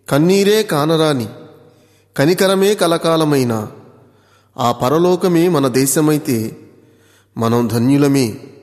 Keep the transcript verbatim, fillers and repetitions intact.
కన్నీరే కానరాని కనికరమే కలకాలమైన ఆ పరలోకమే మన దేశమైతే మనం ధన్యులమే.